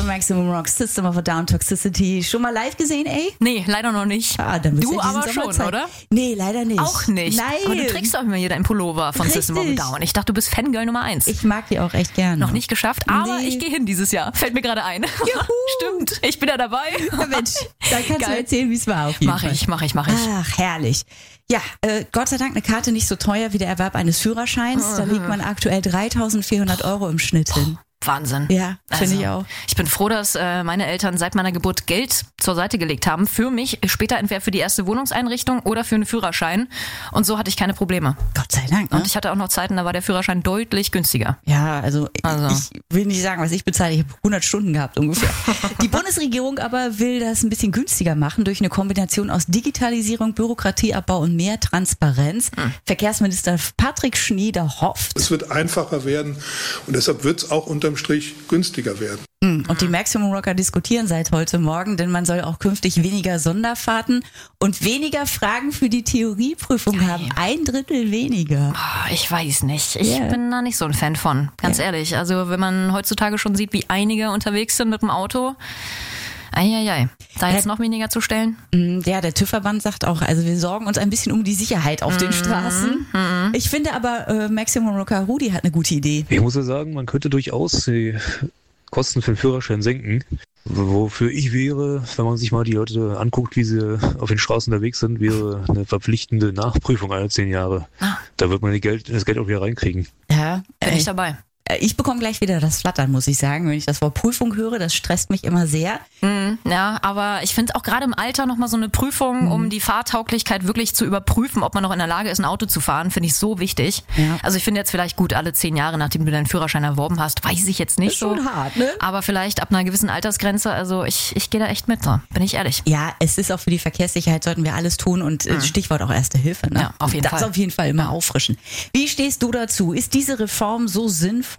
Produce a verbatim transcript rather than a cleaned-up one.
Maximum Rock, System of a Down, Toxicity. Schon mal live gesehen, ey? Nee, leider noch nicht. Ah, dann du ja aber schon, oder? Nee, leider nicht. Auch nicht? Nein. Aber du trägst doch immer hier deinen Pullover von Richtig. System of a Down. Ich dachte, du bist Fangirl Nummer eins. Ich mag die auch echt gerne. Noch nicht geschafft, aber Nee. ich gehe hin dieses Jahr. Fällt mir gerade ein. Juhu. Stimmt, ich bin ja dabei. Ja, Mensch, da kannst Geil. du erzählen, wie es war auf jeden Mach Fall. ich, mach ich, mach ich. Ach, herrlich. Ja, äh, Gott sei Dank eine Karte nicht so teuer wie der Erwerb eines Führerscheins. Da legt man aktuell dreitausendvierhundert Euro im Schnitt hin. Wahnsinn. Ja, finde Also, ich auch. Ich bin froh, dass äh, meine Eltern seit meiner Geburt Geld zur Seite gelegt haben für mich, später entweder für die erste Wohnungseinrichtung oder für einen Führerschein. Und so hatte ich keine Probleme. Gott sei Dank. Ne? Und ich hatte auch noch Zeiten, da war der Führerschein deutlich günstiger. Ja, also, Also. ich will nicht sagen, was ich bezahle. Ich habe hundert Stunden gehabt ungefähr. Die Bundesregierung aber will das ein bisschen günstiger machen durch eine Kombination aus Digitalisierung, Bürokratieabbau und mehr Transparenz. Hm. Verkehrsminister Patrick Schnieder hofft. Es wird einfacher werden und deshalb wird es auch unterm Strich günstiger werden. Und die Maximum Rocker diskutieren seit heute Morgen, denn man soll auch künftig weniger Sonderfahrten und weniger Fragen für die Theorieprüfung Geil. haben. Ein Drittel weniger. Oh, ich weiß nicht. Ich Ja. bin da nicht so ein Fan von, ganz Ja. ehrlich. Also wenn man heutzutage schon sieht, wie einige unterwegs sind mit dem Auto, eieiei, da jetzt noch weniger zu stellen. Ja, der TÜV-Verband sagt auch, also wir sorgen uns ein bisschen um die Sicherheit auf den Straßen. Ich finde aber, äh, Maximum Rocker Rudi hat eine gute Idee. Ich muss ja sagen, man könnte durchaus die Kosten für den Führerschein senken. Wofür ich wäre, wenn man sich mal die Leute anguckt, wie sie auf den Straßen unterwegs sind, wäre eine verpflichtende Nachprüfung alle zehn Jahre. Ah. Da wird man die Geld, das Geld auch wieder reinkriegen. Ja, Bin äh, ich dabei. ich bekomme gleich wieder das Flattern, muss ich sagen, wenn ich das Wort Prüfung höre. Das stresst mich immer sehr. Mhm, ja, aber ich finde auch gerade im Alter nochmal so eine Prüfung, um die Fahrtauglichkeit wirklich zu überprüfen, ob man noch in der Lage ist, ein Auto zu fahren, finde ich so wichtig. Ja. Also ich finde jetzt vielleicht gut, alle zehn Jahre, nachdem du deinen Führerschein erworben hast, weiß ich jetzt nicht Ist so. schon hart, ne? Aber vielleicht ab einer gewissen Altersgrenze, also ich, ich gehe da echt mit, so, bin ich ehrlich. Ja, es ist auch für die Verkehrssicherheit, sollten wir alles tun und äh, Stichwort auch Erste Hilfe. Ne? Ja, auf jeden das Fall. Das auf jeden Fall immer auffrischen. Wie stehst du dazu? Ist diese Reform so sinnvoll?